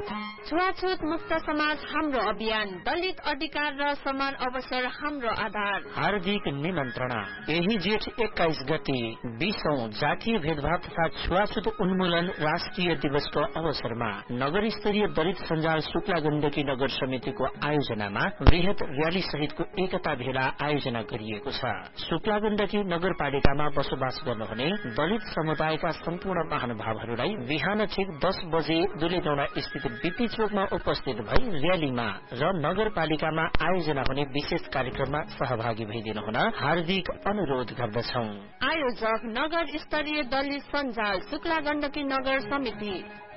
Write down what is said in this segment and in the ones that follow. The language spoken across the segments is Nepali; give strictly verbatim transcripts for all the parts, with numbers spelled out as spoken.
छुवाछुत मुक्त समाज हाम्रो अभियान, दलित अधिकार र समान अवसर हाम्रो आधार। हार्दिक निमन्त्रणा। यही जेठ एक्काइस गते बीसौं जातीय भेदभाव तथा छुवाछुत उन्मूलन राष्ट्रिय दिवसको अवसरमा नगर स्तरीय दलित सञ्जाल शुक्ला गण्डकी नगर समितिको आयोजनामा वृहत रयाली सहितको एकता भेला आयोजना गरिएको छ। शुक्ला गण्डकी नगरपालिकामा बसोबास गर्नुहुने दलित समुदायका सम्पूर्ण महानुभावहरूलाई बिहान ठिक दस बजे दुलेगौडा स्थित बीपी चोकमा उपस्थित भई रयालीमा र नगरपालिकामा आयोजना हुने विशेष कार्यक्रममा सहभागी भइदिनु हुन हार्दिक अनुरोध गर्दछौ। आयोजक नगर स्तरीय दलित सञ्जाल शुक्ला गण्डकी नगर समिति।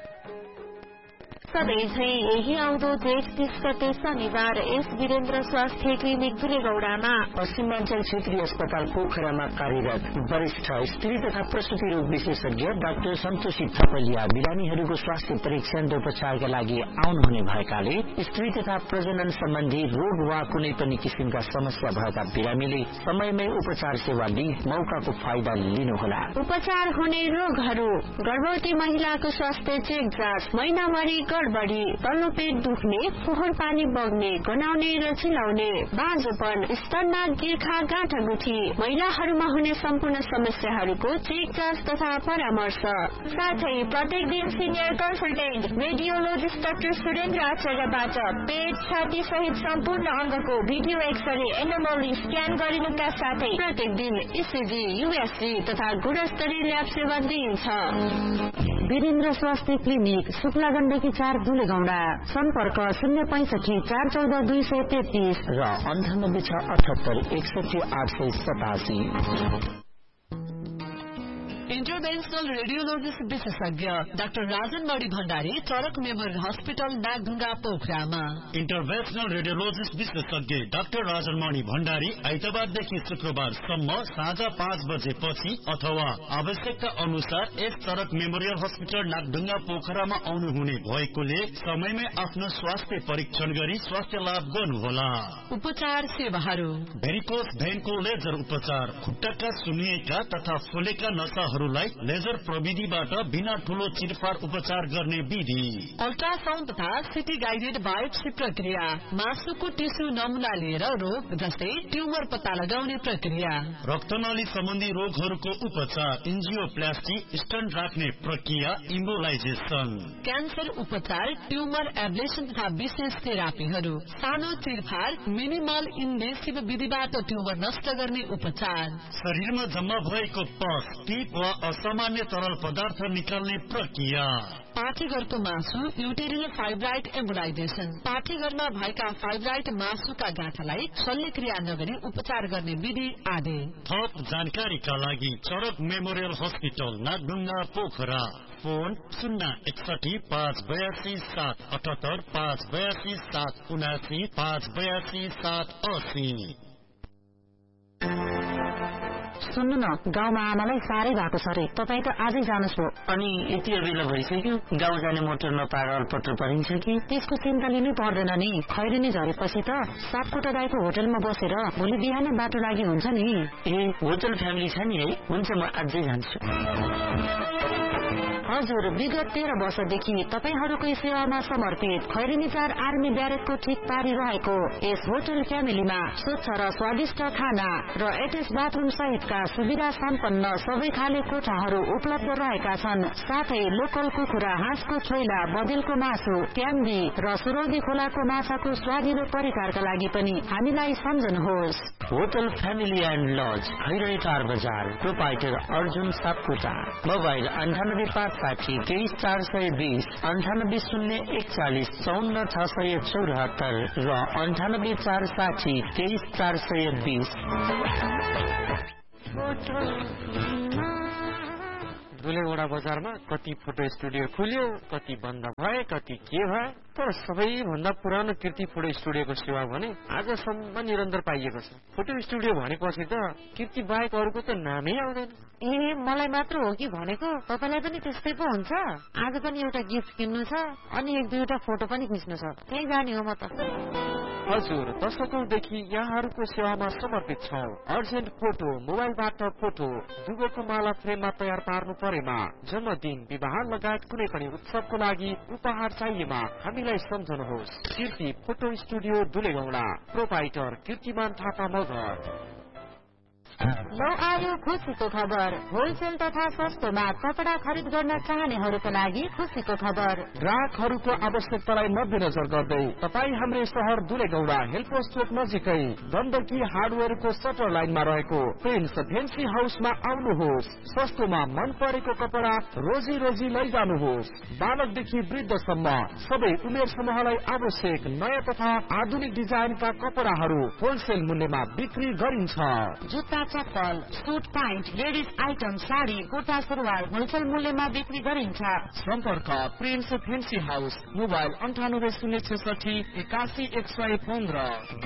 सधैँझै यही आउँदो जेठ तीस गते शनिबार एस वीरेन्द्र स्वास्थ्य क्लिनिक दुलेगौडामा पश्चिमाञ्चल क्षेत्रीय अस्पताल पोखरामा कार्यरत वरिष्ठ स्त्री तथा प्रसुति रोग विशेषज्ञ डाक्टर सन्तोषी थपलिया बिरामीहरूको स्वास्थ्य परीक्षण र उपचारका लागि आउनुहुने भएकाले स्त्री तथा प्रजनन सम्बन्धी रोग वा कुनै पनि किसिमका समस्या भएका बिरामीले समयमै उपचार सेवा लिई मौकाको फाइदा लिनुहोला। उपचार हुने रोगहरू: गर्भवती महिलाको स्वास्थ्य चेक जाँच, महिनावारी गडबडी, तल्लो पेट दुख्ने, फोहोर पानी बग्ने, गनाउने र चिलाउने, बाँझोपन, स्तनमा गिर्खा गाँठागुठी, महिलाहरूमा हुने सम्पूर्ण समस्याहरूको चेक जाँच तथा परामर्श। साथै प्रत्येक दिन senior consultant radiologist doctor Surendra आचार्यबाट पेट, छाती सहित सम्पूर्ण अङ्गको भिडियो एक्सरे एनोमली स्क्यान गरिनुका साथै प्रत्येक दिन इसिजी, युएसजी तथा गुणस्तरीय ल्याब सेवा दिइन्छ। वीरेन्द्र स्वास्थ्य क्लिनिक शुक्ला गण्डकी चार दुलेगौडा। सम्पर्क शून्य पैंसठी चार चौध दुई सय तेत्तीस र अन्ठानब्बे छ अठहत्तर एकसठी आठ सय सतासी। इन्टरभेन्सनल रेडियोलोजिस्ट विशेषज्ञ डाक्टर राजन मणि भण्डारी चरक मेमोरियल हस्पिटल नागढुङ्गा पोखरामा। इन्टरभेन्सनल रेडियोलोजिस्ट विशेषज्ञ डाक्टर राजन मणि भण्डारी आइतबारदेखि शुक्रबारसम्म साँझ पाँच बजेपछि अथवा आवश्यकता अनुसार यस चरक मेमोरियल हस्पिटल नागढुङ्गा पोखरामा आउनुहुने भएकोले समयमै आफ्नो स्वास्थ्य परीक्षण गरी स्वास्थ्य लाभ गर्नुहोला। उपचार सेवाहरू: भेरिकोस भेनको लेजर उपचार, खुट्टाका सुन्निएका तथा फुलेका नसाहरूलाई लेजर प्रविधिबाट बिना ठूलो चिरफार उपचार गर्ने विधि। अल्ट्रासाउन्ड तथा सिटी गाइडेड बायोप्सी प्रक्रिया, मासुको टिस्यु नमुना लिएर रोग जस्तै ट्युमर पत्ता लगाउने प्रक्रिया। रक्तनाली सम्बन्धी रोगहरूको उपचार, एन्जियोप्लास्टी, स्टन्ट राख्ने प्रक्रिया, इम्बोलाइजेसन। क्यान्सर उपचार, ट्युमर एब्लेसन तथा विशेष थेरापीहरू। सानो चिरफार मिनिमल इन्भेसिभ विधिबाट ट्युमर नष्ट गर्ने उपचार। शरीरमा जम्मा भएको पस, टिप वा असामान्य तरल पदार्थ निकाल्ने प्रक्रिया। पाठेघरको मासु, युटेरिनल फाइब्राइड एम्बोलाइजेसन। पाठेघरमा भएका फाइब्राइड मासुका गाँठालाई शल्यक्रिया नगरी उपचार गर्ने विधि आदि। थप जानकारीका लागि चरक memorial hospital Nagdhunga Pokhara. Phone शून्य एकसठी पाँच बयासी सात अठहत्तर पाँच बयासी सात उनासी पाँच बयासी सात असी। सुन्नु न, गाउँमा आमालाई साह्रै भएको छ रे, तपाईँ त आजै जानुहोस् हो। अनि यति बेला भइसक्यो, गाउँ जाने मोटर नपाएर अल्पत्र परिन्छ कि? त्यसको चिन्ता लिनै पर्दैन नि। खैरिनी झरेपछि त सापकोटा दाइको होटलमा बसेर भोलि बिहानै बाटो लागि हुन्छ नि। ए, होटल फ्यामिली छ नि है? हुन्छ, म अझै जान्छु। हजुर, विगत तेह्र वर्षदेखि तपाईहरूकै सेवामा समर्पित खैरिनी चार आर्मी ब्यारेकको ठिक पारी रहेको यस होटल फ्यामिलीमा स्वच्छ र स्वादिष्ट खाना र एटेच बाथरूम सहितका सुविधा सम्पन्न सबै खाले कोठाहरू उपलब्ध रहेका छन्। साथै लोकल कुखुरा, हाँसको छोइला, बदेलको मासु, ट्याम्बी र सुरौदी खोलाको माछाको स्वादिलो परिकारका लागि पनि हामीलाई सम्झनुहोस्। Hotel family and lodge, Khairani चार बजार, प्रोपाइटर अर्जुन सापकोटा। मोबाइल अन्ठानब्बे पाँच साठी तेइस चार सय बीस, अन्ठानब्बे शून्य एकचालिस चौन्न छ सय चौरात्तर र अन्ठानब्बे चार साठी तेइस चार सय बीस। दुलेगौडा बजारमा कति फोटो स्टुडियो खुल्यो, कति बन्द भए, कति के भयो। तर सबैभन्दा पुरानो कीर्ति फोटो स्टुडियोको सेवा भने आजसम्म निरन्तर पाइएको छ। फोटो स्टुडियो भनेपछि त कीर्ति बाहेक अरूको त नामै आउँदैन। ए मलाई मात्र हो कि भनेको, तपाईलाई पनि त्यस्तै पो हुन्छ? आज पनि एउटा गिफ्ट किन्नु छ अनि एक दुईवटा फोटो पनि खिच्नु छ, त्यही जाने हो म त। हजुर, दशकौंदेखि यहाँहरूको सेवामा समर्पित छौं। अर्जेन्ट फोटो, मोबाइलबाट फोटो, दुगोको माला फ्रेममा तयार पार्नु परेमा, जन्मदिन, विवाह लगायत कुनै पनि उत्सवको लागि उपहार चाहिएमा हामीलाई सम्झनुहोस्। कीर्ति फोटो स्टुडियो दुलेगौडा, प्रोपाइटर कीर्तिमान थापा मगर। नौ आयो खुसीको खबर। होलसेल तथा सस्तोमा कपडा खरिद गर्न चाहनेहरूको लागि खुसीको खबर। ग्राहकहरूको आवश्यकतालाई मध्यनजर गर्दै तपाईँ हाम्रो शहर दुलेगौडा हेल्पोस्ट चोक नजिकै गण्डकी हार्डवेयरको सटर लाइनमा रहेको प्रिन्स फेन्सी हाउसमा आउनुहोस्। सस्तोमा मन परेको कपडा रोजी रोजी लैजानुहोस्। बालकदेखि वृद्धसम्म सबै उमेर समूहलाई आवश्यक नयाँ तथा आधुनिक डिजाइनका कपडाहरू होलसेल मूल्यमा बिक्री गरिन्छ। जुत्ता, चप्पल, suit pant, ladies item, sari, kurta सुरुवाल होलसेल मूल्यमा बिक्री गरिन्छ। सम्पर्क प्रिन्स फेन्सी हाउस, मोबाइल अन्ठानब्बे शून्य छेसठी एकासी एक सय पन्ध्र।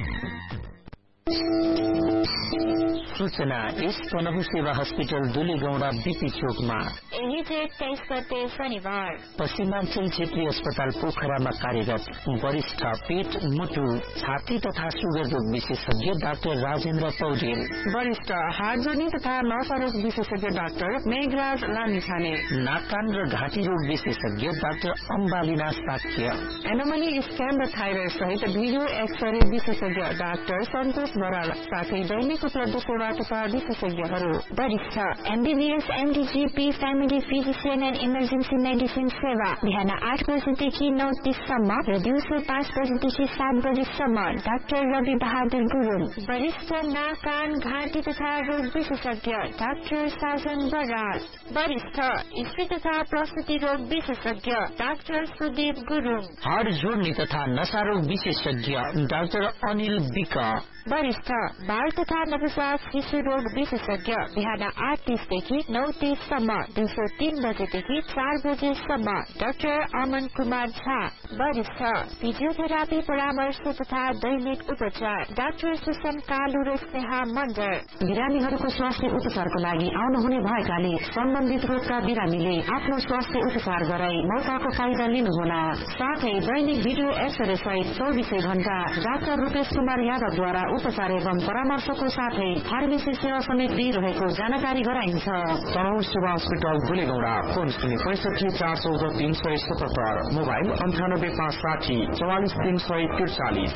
सूचना इस तनहु सेवा हस्पिटल दुलेगौडा बीपी चोकमा यही डेट तेइस गते शनिबार पश्चिमाञ्चल क्षेत्रीय अस्पताल पोखरामा कार्यरत वरिष्ठ पेट, मुटु, छाती तथा सुगर रोग विशेषज्ञ डाक्टर राजेन्द्र पौडेल, वरिष्ठ हार्ट जोर्नी तथा नसा रोग विशेषज्ञ डाक्टर मेघराज लामिछाने, नाक कान र घाँटी रोग विशेषज्ञ डाक्टर अम्बालिना साक्य, एनोमली स्क्यान र थाइरोइड सहित भिडियो एक्सरे विशेषज्ञ डाक्टर सन्तोष बराल, साथै दैनिक उपलब्ध सेवा तथा विशेषज्ञहरू। वरिष्ठ MBBS, एमडीजीपी, family physician and emergency medicine सेवा बिहान आठ बजेदेखि नौ तीससम्म र दिउँसो पाँच बजेदेखि सात बजेसम्म डाक्टर रवि बहादुर गुरुङ। वरिष्ठ नाक कान घाँटी तथा रोग विशेषज्ञ डाक्टर साजन बराल। वरिष्ठ स्त्री तथा प्रसुति रोग विशेषज्ञ डाक्टर सुदीप गुरुङ। हार्ट जोर्नी तथा नशा रोग विशेषज्ञ डाक्टर अनिल विक। वरिष्ठ बाल तथा नवजात शिशु रोग विशेषज्ञ बिहान आठ तीसदेखि नौ तीससम्म, दिउँसो तीन बजेदेखि चार बजेसम्म डाक्टर अमन कुमार झा। वरिष्ठ फिजियोथेरापी परामर्श तथा दैनिक उपचार डाक्टर सुसन कालु र स्नेहा मण्डल। बिरामीहरूको स्वास्थ्य उपचारको लागि आउनुहुने भएकाले सम्बन्धित रोगका बिरामीले आफ्नो स्वास्थ्य उपचार गराई मौकाको फाइदा लिनुहोला। साथै दैनिक भिडियो एक्सरे सहित चौबिसै घण्टा डाक्टर रूपेश कुमार यादवद्वारा उपचार एवं परामर्शको साथै फार्मेसी सेवा समेत दिइरहेको जानकारी गराइन्छ। तनहु सेवा हस्पिटल दुलेगौडा, फोन शून्य पैसठी चार चौध तीन सय सतहत्तर, मोबाइल अन्ठानब्बे पाँच साठी चौवालिस तीन सय त्रिचालिस।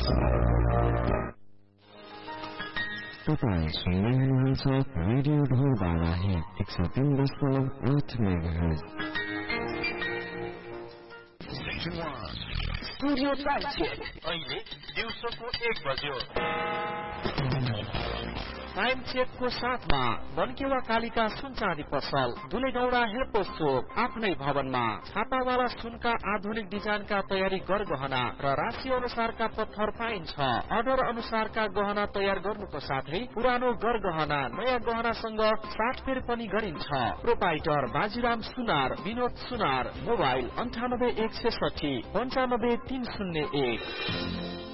तपाईँ सुन्दै हुनुहुन्छ रेडियो ढोल बाबा है एक सौ तीन दशमलव आठ मेगाहर्ज। स्टुडियो अहिले दिउँसोको एक बज्यो। टाइम चेकको साथमा बनकेवा कालिका सुन चाँदी पसल दुलेगौडा हेल्पोस्ट चोक आफ्नै भवनमा छापावाला सुनका आधुनिक डिजाइनका तयारी गरगहना र राशि अनुसारका पत्थर पाइन्छ। अर्डर अनुसारका गहना तयार गर्नुको साथै पुरानो गरगहना नयाँ गहनासँग साटफेर पनि गरिन्छ। प्रोपाइटर बाजीराम सुनार, विनोद सुनार। मोबाइल अन्ठानब्बे एक छेसठी पञ्चानब्बे तीन शून्य एक।